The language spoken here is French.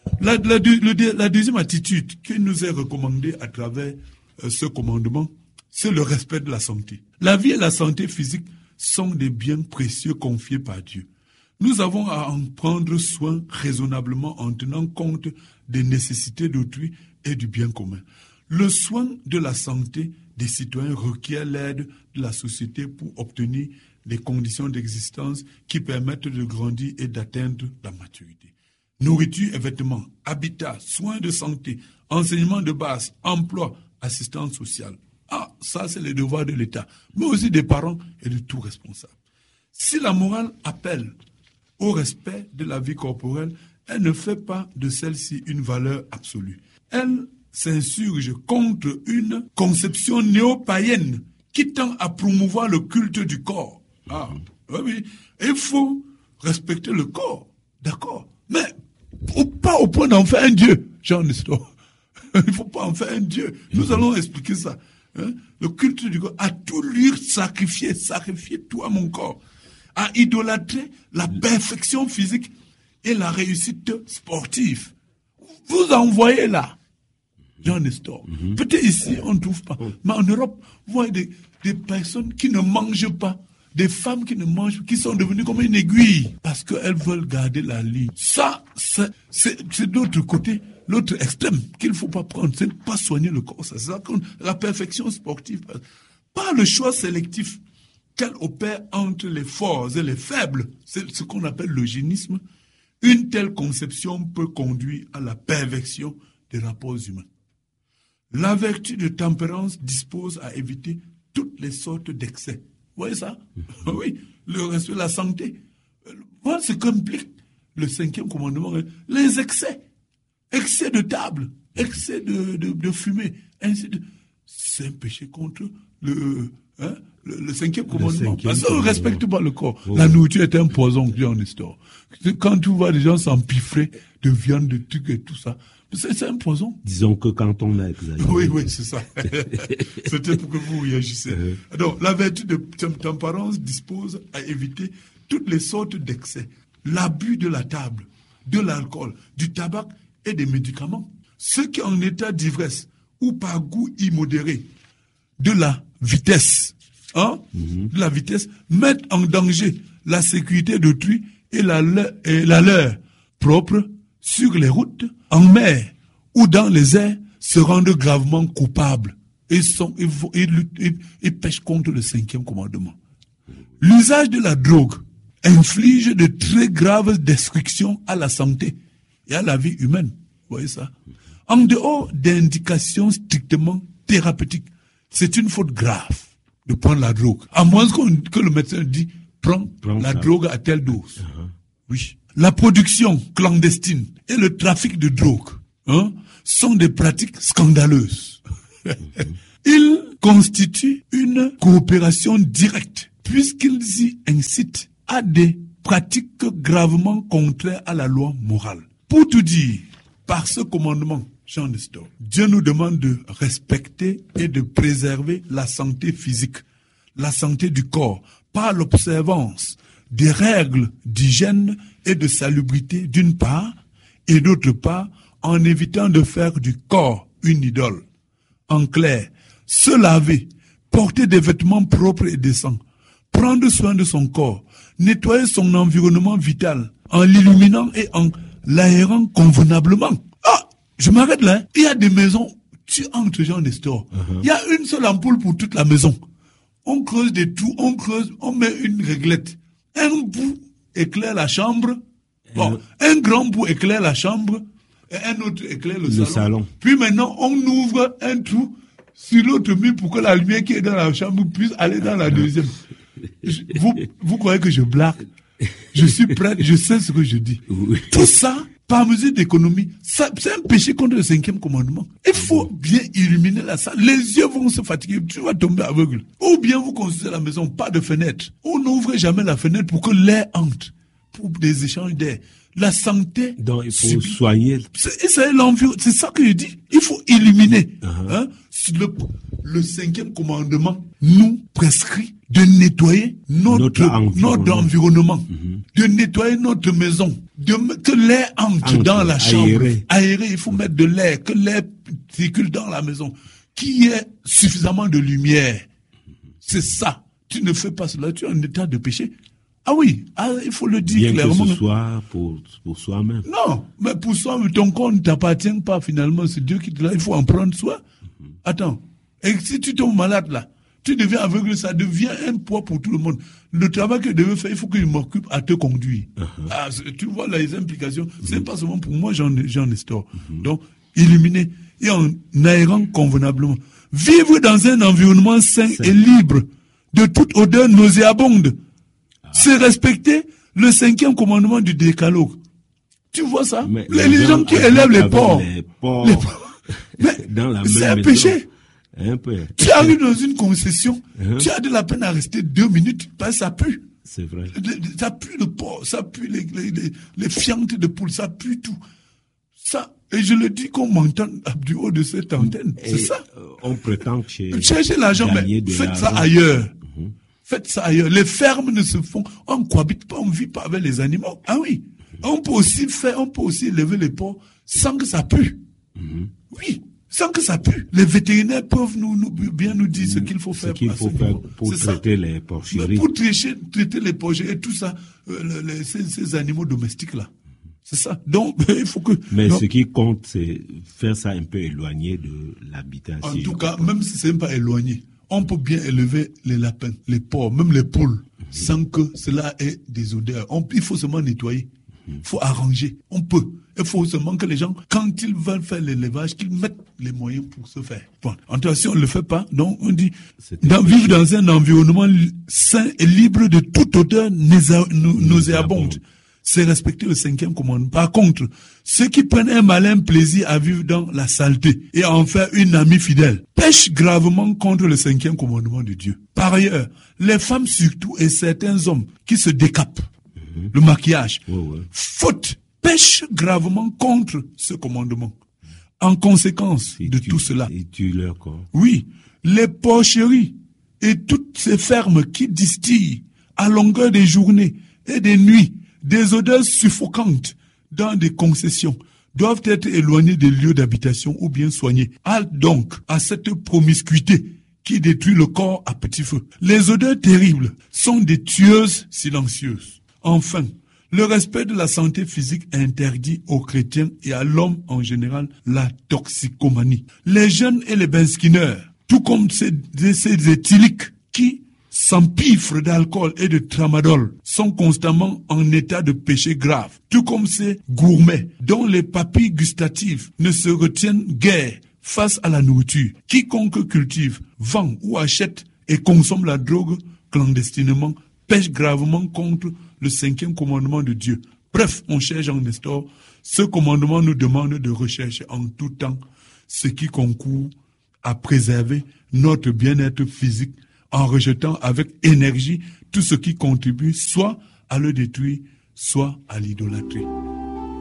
La deuxième attitude qui nous est recommandée à travers ce commandement, c'est le respect de la santé. La vie et la santé physique sont des biens précieux confiés par Dieu. Nous avons à en prendre soin raisonnablement en tenant compte des nécessités d'autrui et du bien commun. Le soin de la santé des citoyens requiert l'aide de la société pour obtenir les conditions d'existence qui permettent de grandir et d'atteindre la maturité. Nourriture et vêtements, habitat, soins de santé, enseignement de base, emploi, assistance sociale. Ah, ça c'est le devoir de l'État, mais aussi des parents et de tout responsable. Si la morale appelle au respect de la vie corporelle, elle ne fait pas de celle-ci une valeur absolue. Elle s'insurge contre une conception néo-païenne qui tend à promouvoir le culte du corps. Ah, oui, il faut respecter le corps, d'accord, mais pas au point d'en faire un dieu, Jean Nestor. Il ne faut pas en faire un dieu. Nous allons expliquer ça. Hein? Le culte du corps, à tout lui sacrifier tout à mon corps, à idolâtrer la perfection physique et la réussite sportive. Vous en voyez là, Jean Nestor. Peut-être ici, on ne trouve pas. Mais en Europe, vous voyez des personnes qui ne mangent pas, des femmes qui ne mangent pas, qui sont devenues comme une aiguille parce qu'elles veulent garder la ligne. Ça, c'est d'autre côté, l'autre extrême qu'il ne faut pas prendre. C'est pas soigner le corps. Ça, c'est la perfection sportive. Pas le choix sélectif qu'elle opère entre les forts et les faibles. C'est ce qu'on appelle l'eugénisme. Une telle conception peut conduire à la perversion des rapports humains. La vertu de tempérance dispose à éviter toutes les sortes d'excès. Vous voyez ça? Oui, le respect de la santé. Voilà ce qu'implique le 5e commandement. Les excès. Excès de table, excès de fumée, ainsi de... C'est un péché contre le 5e commandement. Parce qu'on ne respecte pas le corps. Oh. La nourriture est un poison, Jean Nestor. Quand tu vois des gens s'empiffrer de viande, de trucs et tout ça, c'est un poison. Disons que quand on a exagéré. Oui, c'est ça. C'était pour que vous réagissiez. Donc, la vertu de tempérance dispose à éviter toutes les sortes d'excès. L'abus de la table, de l'alcool, du tabac et des médicaments. Ceux qui en état d'ivresse ou par goût immodéré de la vitesse, de la vitesse, mettent en danger la sécurité d'autrui et la leur propre sur les routes, en mer ou dans les airs, se rendent gravement coupables et pêchent contre le 5e commandement. L'usage de la drogue inflige de très graves destructions à la santé et à la vie humaine. Vous voyez ça? En dehors d'indications strictement thérapeutiques, c'est une faute grave de prendre la drogue. À moins que le médecin dit, prends la drogue à telle dose. Oui. La production clandestine et le trafic de drogue sont des pratiques scandaleuses. Ils constituent une coopération directe puisqu'ils y incitent à des pratiques gravement contraires à la loi morale. Pour tout dire, par ce commandement, Jean Nestor, Dieu nous demande de respecter et de préserver la santé physique, la santé du corps, par l'observance des règles d'hygiène et de salubrité d'une part, et d'autre part, en évitant de faire du corps une idole. En clair, se laver, porter des vêtements propres et décents, prendre soin de son corps, nettoyer son environnement vital, en l'illuminant et en l'aérant convenablement. Ah, je m'arrête là. Hein. Il y a des maisons, tu entres Jean Nestor, il y a une seule ampoule pour toute la maison. On creuse des trous, on met une réglette. Un bout éclaire la chambre. Bon, un grand bout éclaire la chambre et un autre éclaire le salon. Puis maintenant, on ouvre un trou sur l'autre mur pour que la lumière qui est dans la chambre puisse aller dans la deuxième. Vous croyez que je blague? Je suis prêt, je sais ce que je dis. Oui. Tout ça, par mesure d'économie, c'est un péché contre le 5e commandement. Il faut bien illuminer la salle. Les yeux vont se fatiguer, tu vas tomber aveugle. Ou bien vous construisez la maison, pas de fenêtre. On n'ouvre jamais la fenêtre pour que l'air entre, pour des échanges d'air. La santé... Donc, il faut soigner. C'est l'environnement, c'est ça que je dis. Il faut illuminer. Le 5e commandement nous prescrit de nettoyer notre environnement, Mm-hmm. de nettoyer notre maison, que l'air entre dans la chambre, aérer, il faut mettre de l'air, que l'air circule dans la maison, qu'il y ait suffisamment de lumière. C'est ça. Tu ne fais pas cela, tu es en état de péché. Ah oui, il faut le dire clairement. Bien que ce soit pour soi-même. Non, mais pour soi, ton corps ne t'appartient pas finalement, c'est Dieu qui te l'a, il faut en prendre soin. Attends, et si tu tombes malade là, tu deviens aveugle, ça devient un poids pour tout le monde. Le travail que je devais faire, il faut que je m'occupe à te conduire. Tu vois les implications, c'est pas seulement pour moi, j'en instaure. Donc, illuminer et en aérant convenablement. Vivre dans un environnement sain et libre de toute odeur nauséabonde. C'est respecter le 5e commandement du décalogue. Tu vois ça? Les gens qui élèvent les porcs. Mais dans la c'est un maison. péché. Un peu. Tu arrives dans une concession, tu as de la peine à rester 2 minutes, parce que ça pue. C'est vrai. Ça pue le porc, ça pue les fientes de poule, ça pue tout. Ça, et je le dis qu'on m'entend du haut de cette antenne, c'est ça. On prétend que cherchez l'argent, mais faites ça ailleurs. Faites ça ailleurs. Les fermes ne se font, on ne cohabite pas, on ne vit pas avec les animaux. Ah oui. On peut aussi élever les porcs sans que ça pue. Oui. Sans que ça pue. Les vétérinaires peuvent bien nous dire ce qu'il faut faire. Pour traiter les porcheries. Pour traiter les porcheries et tout ça, ces animaux domestiques-là. C'est ça. Donc, il faut que... Mais ce qui compte, c'est faire ça un peu éloigné de l'habitation. En tout cas, même si c'est même pas éloigné, on peut bien élever les lapins, les porcs, même les poules, sans que cela ait des odeurs. Il faut seulement nettoyer. Il faut arranger. On peut. Il faut seulement que les gens, quand ils veulent faire l'élevage, qu'ils mettent les moyens pour se faire. Bon. En tout cas, si on ne le fait pas, donc on dit, vivre dans un environnement sain et libre de toute odeur nauséabonde. C'est respecter le 5e commandement. Par contre, ceux qui prennent un malin plaisir à vivre dans la saleté et à en faire une amie fidèle, pêchent gravement contre le 5e commandement de Dieu. Par ailleurs, les femmes surtout et certains hommes qui se décapent, le maquillage, faute, pêchent gravement contre ce commandement. En conséquence de tout cela, oui, les porcheries et toutes ces fermes qui distillent à longueur des journées et des nuits des odeurs suffocantes dans des concessions doivent être éloignées des lieux d'habitation ou bien soignées. Halte donc à cette promiscuité qui détruit le corps à petit feu. Les odeurs terribles sont des tueuses silencieuses. Enfin, le respect de la santé physique interdit aux chrétiens et à l'homme en général la toxicomanie. Les jeunes et les benskinneurs, tout comme ces éthyliques qui s'empiffrent d'alcool et de tramadol, sont constamment en état de péché grave, tout comme ces gourmets dont les papilles gustatives ne se retiennent guère face à la nourriture. Quiconque cultive, vend ou achète et consomme la drogue clandestinement pêche gravement contre le 5e commandement de Dieu. Bref, mon cher Jean Nestor, ce commandement nous demande de rechercher en tout temps ce qui concourt à préserver notre bien-être physique en rejetant avec énergie tout ce qui contribue soit à le détruire, soit à l'idolâtrer.